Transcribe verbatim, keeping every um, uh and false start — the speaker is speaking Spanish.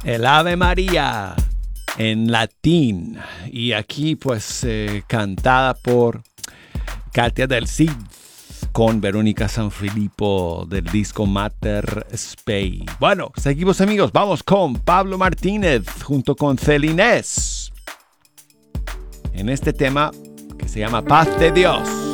el Ave María en latín. Y aquí pues eh, cantada por Katia del Cid con Verónica Sanfilippo del disco Mater Spei. Bueno, seguimos amigos, vamos con Pablo Martínez junto con Celinés en este tema que se llama Paz de Dios.